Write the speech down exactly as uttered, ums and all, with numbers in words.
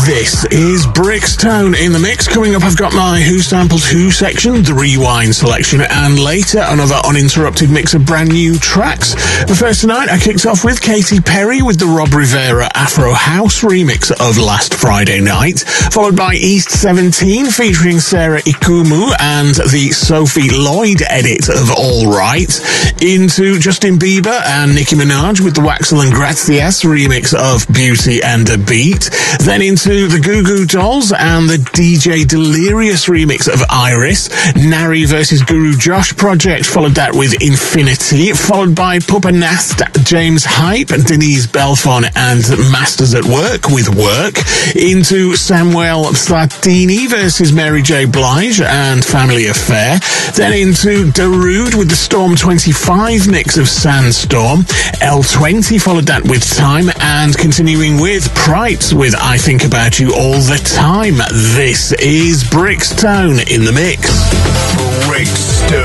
This is Brixton in the mix. Coming up, I've got my Who Samples Who section, the Rewind selection, and later another uninterrupted mix of brand new tracks. But first tonight, I kicked off with Katy Perry with the Rob Rivera Afro House remix of Last Friday Night, followed by East seventeen featuring Sarah Ikumu and the Sophie Lloyd edit of All Right, into Justin Bieber and Nicki Minaj with the Waxel and Gracias remix of Beauty and a Beat, then into the Goo Goo Dolls and the D J Delirious remix of Iris, Nari versus Guru Josh project, followed that with Infinity, followed by Pupa Nast, James Hype, Denise Belfon and Masters at Work with Work, into Samuel Slatini versus Mary J. Blige and Family Affair, then into Darude with the Storm twenty-five mix of Sandstorm, L twenty followed that with Time, and continuing with Prites with I Think About You All the Time. This is Brixton in the mix. Brixton.